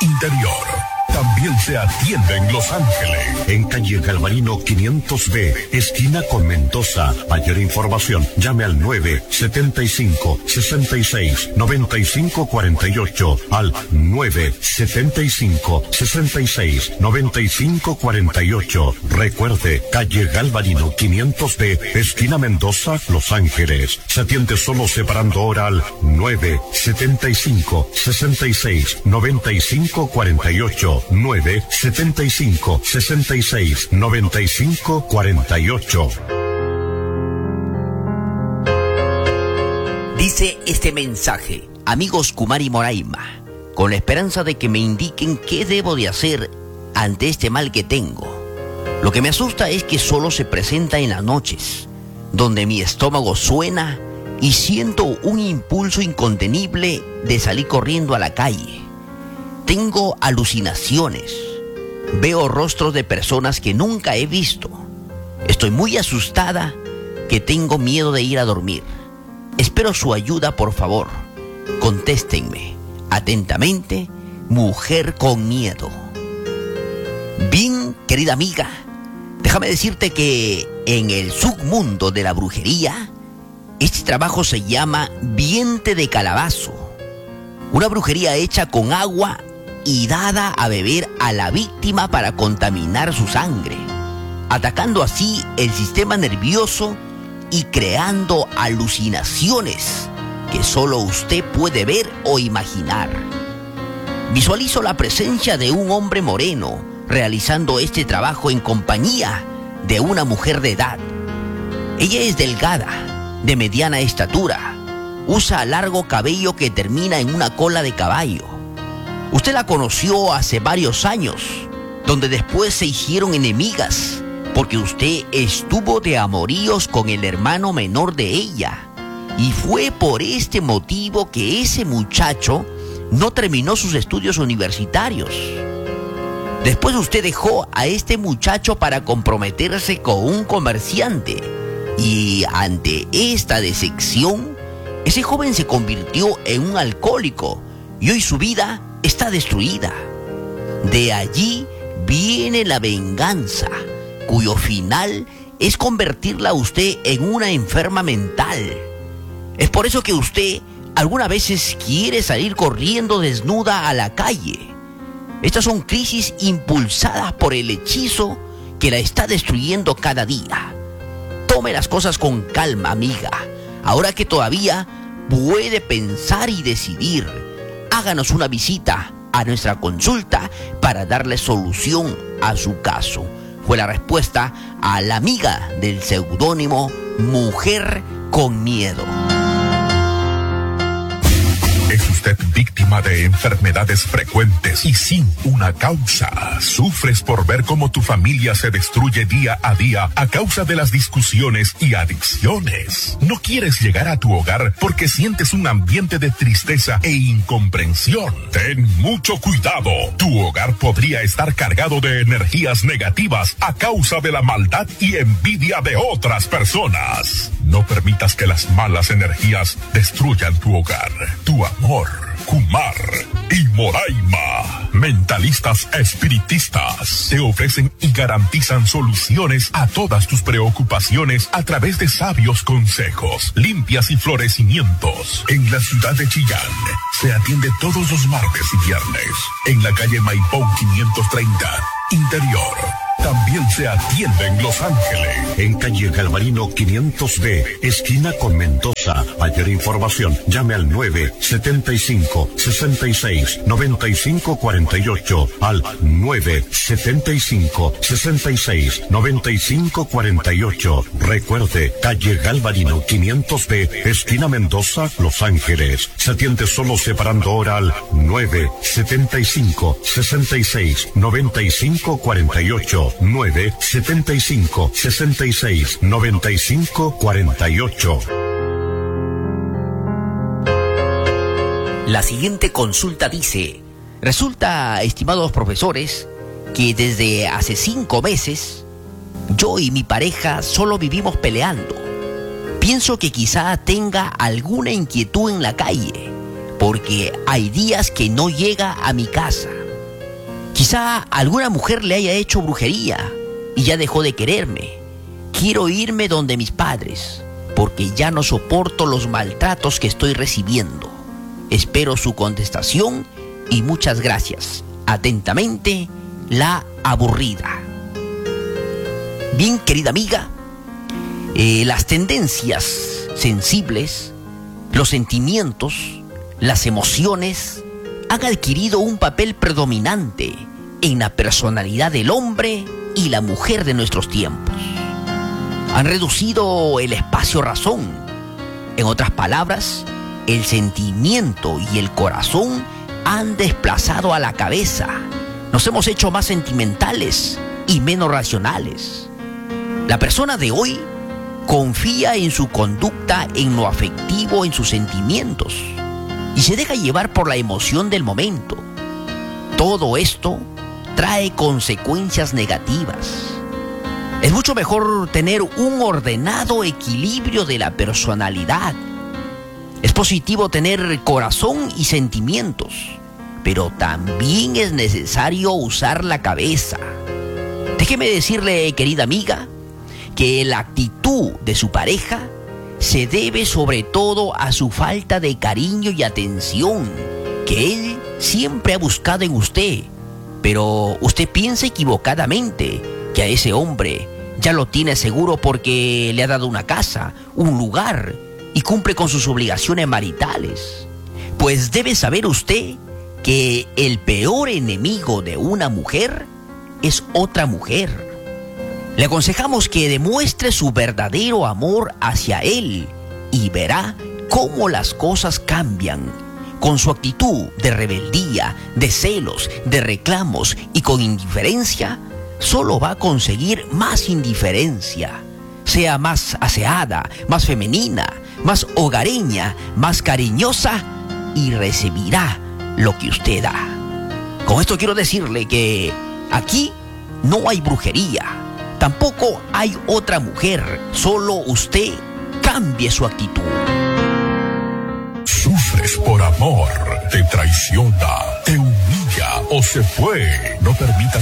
Interior. También se atiende en Los Ángeles, en calle Galvarino 500B, esquina con Mendoza. Mayor información, llame al 975-66-9548, al 975-66-9548. Recuerde, calle Galvarino 500B, esquina Mendoza, Los Ángeles. Se atiende solo separando hora al 975-66-9548. 975-66-9548. Dice este mensaje: amigos Kumar y Moraima, con la esperanza de que me indiquen qué debo de hacer ante este mal que tengo. Lo que me asusta es que solo se presenta en las noches, donde mi estómago suena y siento un impulso incontenible de salir corriendo a la calle. Tengo alucinaciones. Veo rostros de personas que nunca he visto. Estoy muy asustada que tengo miedo de ir a dormir. Espero su ayuda, por favor. Contéstenme. Atentamente, mujer con miedo. Bien, querida amiga, déjame decirte que en el submundo de la brujería, este trabajo se llama viente de calabazo. Una brujería hecha con agua y dada a beber a la víctima para contaminar su sangre, atacando así el sistema nervioso y creando alucinaciones que solo usted puede ver o imaginar. Visualizo la presencia de un hombre moreno realizando este trabajo en compañía de una mujer de edad. Ella es delgada, de mediana estatura, usa largo cabello que termina en una cola de caballo. Usted la conoció hace varios años, donde después se hicieron enemigas, porque usted estuvo de amoríos con el hermano menor de ella. Y fue por este motivo que ese muchacho no terminó sus estudios universitarios. Después usted dejó a este muchacho para comprometerse con un comerciante. Y ante esta decepción, ese joven se convirtió en un alcohólico y hoy su vida está destruida. De allí viene la venganza, cuyo final es convertirla a usted en una enferma mental. Es por eso que usted algunas veces quiere salir corriendo desnuda a la calle. Estas son crisis impulsadas por el hechizo que la está destruyendo cada día. Tome las cosas con calma, amiga. Ahora que todavía puede pensar y decidir, háganos una visita a nuestra consulta para darle solución a su caso. Fue la respuesta a la amiga del seudónimo Mujer con Miedo. ¿Es usted víctima de enfermedades frecuentes y sin una causa? ¿Sufres por ver cómo tu familia se destruye día a día a causa de las discusiones y adicciones? ¿No quieres llegar a tu hogar porque sientes un ambiente de tristeza e incomprensión? Ten mucho cuidado. Tu hogar podría estar cargado de energías negativas a causa de la maldad y envidia de otras personas. No permitas que las malas energías destruyan tu hogar, tu amor. Kumar y Moraima, mentalistas espiritistas, te ofrecen y garantizan soluciones a todas tus preocupaciones a través de sabios consejos, limpias y florecimientos. En la ciudad de Chillán se atiende todos los martes y viernes en la calle Maipó 530, Interior. También se atiende en Los Ángeles, en calle Galvarino 500B, esquina con Mendoza. Mayor información, llame al 975-66-9548, al 975-66-9548. Recuerde, calle Galvarino 500B, esquina Mendoza, Los Ángeles. Se atiende solo separando hora al 975-66-9548. 975-66-9548. La siguiente consulta dice: resulta, estimados profesores, que desde hace 5 meses yo y mi pareja solo vivimos peleando. Pienso que quizá tenga alguna inquietud en la calle, porque hay días que no llega a mi casa. Quizá alguna mujer le haya hecho brujería y ya dejó de quererme. Quiero irme donde mis padres, porque ya no soporto los maltratos que estoy recibiendo. Espero su contestación y muchas gracias. Atentamente, la aburrida. Bien, querida amiga, las tendencias sensibles, los sentimientos, las emociones han adquirido un papel predominante en la personalidad del hombre y la mujer de nuestros tiempos. Han reducido el espacio-razón. En otras palabras, el sentimiento y el corazón han desplazado a la cabeza. Nos hemos hecho más sentimentales y menos racionales. La persona de hoy confía en su conducta, en lo afectivo, en sus sentimientos, y se deja llevar por la emoción del momento. Todo esto trae consecuencias negativas. Es mucho mejor tener un ordenado equilibrio de la personalidad. Es positivo tener corazón y sentimientos, pero también es necesario usar la cabeza. Déjeme decirle, querida amiga, que la actitud de su pareja se debe sobre todo a su falta de cariño y atención que él siempre ha buscado en usted. Pero usted piensa equivocadamente que a ese hombre ya lo tiene seguro porque le ha dado una casa, un lugar y cumple con sus obligaciones maritales. Pues debe saber usted que el peor enemigo de una mujer es otra mujer. Le aconsejamos que demuestre su verdadero amor hacia él y verá cómo las cosas cambian. Con su actitud de rebeldía, de celos, de reclamos y con indiferencia, solo va a conseguir más indiferencia. Sea más aseada, más femenina, más hogareña, más cariñosa y recibirá lo que usted da. Con esto quiero decirle que aquí no hay brujería. Tampoco hay otra mujer, solo usted cambie su actitud. Sufres por amor, te traiciona, te humilla o se fue. No permitas